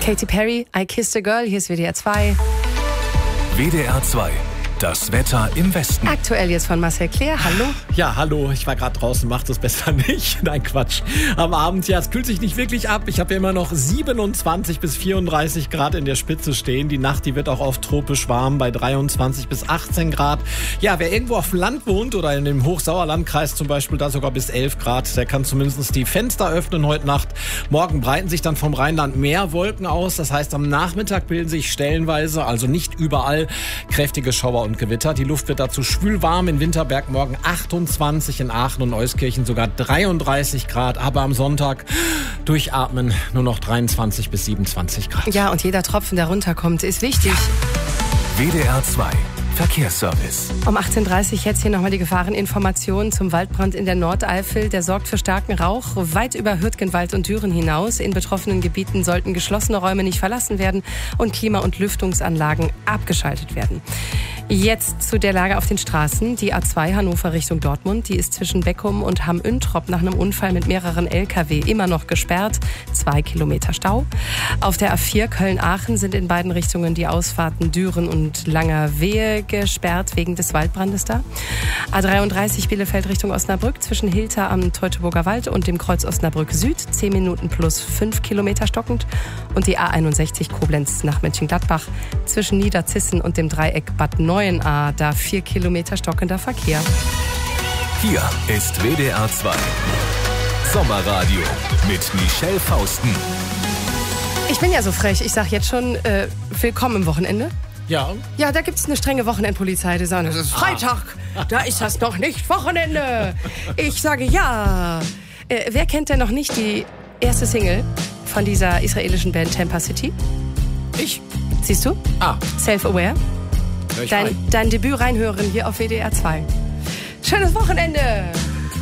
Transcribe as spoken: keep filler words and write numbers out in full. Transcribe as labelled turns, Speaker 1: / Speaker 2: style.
Speaker 1: Katy Perry, I Kissed a Girl, hier ist W D R zwei.
Speaker 2: W D R zwei. Das Wetter im Westen.
Speaker 1: Aktuell jetzt von Marcel Claire. Hallo.
Speaker 3: Ja, hallo. Ich war gerade draußen, macht es besser nicht. Nein, Quatsch. Am Abend, ja, es kühlt sich nicht wirklich ab. Ich habe ja immer noch siebenundzwanzig bis vierunddreißig Grad in der Spitze stehen. Die Nacht, die wird auch oft tropisch warm bei dreiundzwanzig bis achtzehn Grad. Ja, wer irgendwo auf dem Land wohnt oder in dem Hochsauerlandkreis zum Beispiel, da sogar bis elf Grad, der kann zumindest die Fenster öffnen heute Nacht. Morgen breiten sich dann vom Rheinland mehr Wolken aus. Das heißt, am Nachmittag bilden sich stellenweise, also nicht überall, kräftige Schauer und Gewitter. Die Luft wird dazu schwül warm. In Winterberg morgen achtundzwanzig, in Aachen und Euskirchen sogar dreiunddreißig Grad. Aber am Sonntag durchatmen nur noch dreiundzwanzig bis siebenundzwanzig Grad.
Speaker 1: Ja, und jeder Tropfen, der runterkommt, ist wichtig.
Speaker 2: W D R zwei. Verkehrsservice.
Speaker 1: Um achtzehn Uhr dreißig jetzt hier nochmal die Gefahreninformation zum Waldbrand in der Nordeifel. Der sorgt für starken Rauch weit über Hürtgenwald und Düren hinaus. In betroffenen Gebieten sollten geschlossene Räume nicht verlassen werden und Klima- und Lüftungsanlagen abgeschaltet werden. Jetzt zu der Lage auf den Straßen. Die A zwei Hannover Richtung Dortmund, die ist zwischen Beckum und Hamm-Üntrop nach einem Unfall mit mehreren L K W immer noch gesperrt. Zwei Kilometer Stau. Auf der A vier Köln-Aachen sind in beiden Richtungen die Ausfahrten Düren und Langerwehe gesperrt wegen des Waldbrandes da. A dreiunddreißig Bielefeld Richtung Osnabrück zwischen Hilter am Teutoburger Wald und dem Kreuz Osnabrück Süd. zehn Minuten plus fünf Kilometer stockend. Und die A einundsechzig Koblenz nach Mönchengladbach zwischen Niederzissen und dem Dreieck Bad Neuenahr. Da vier Kilometer stockender Verkehr.
Speaker 2: Hier ist W D R zwei. Sommerradio mit Michelle Fausten.
Speaker 1: Ich bin ja so frech, ich sag jetzt schon, äh, willkommen im Wochenende.
Speaker 3: Ja.
Speaker 1: Ja, da gibt es eine strenge Wochenendpolizei, die sagen, es ist Freitag, da ist das noch nicht Wochenende. Ich sage ja. Äh, wer kennt denn noch nicht die erste Single von dieser israelischen Band Tampa City?
Speaker 3: Ich.
Speaker 1: Siehst du?
Speaker 3: Ah.
Speaker 1: Self-Aware. Dein, dein Debüt reinhören hier auf W D R zwei. Schönes Wochenende!